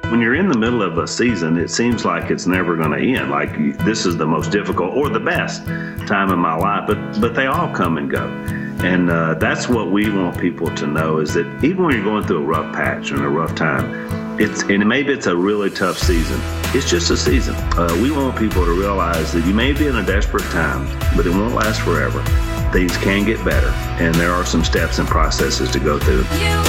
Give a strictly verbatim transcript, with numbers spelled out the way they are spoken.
When you're in the middle of a season, it seems like it's never going to end. Like you, this is the most difficult or the best time in my life, but but they all come and go. And uh, that's what we want people to know, is that even when you're going through a rough patch and a rough time, it's and maybe it's a really tough season, it's just a season. Uh, we want people to realize that you may be in a desperate time, but it won't last forever. Things can get better, and there are some steps and processes to go through. You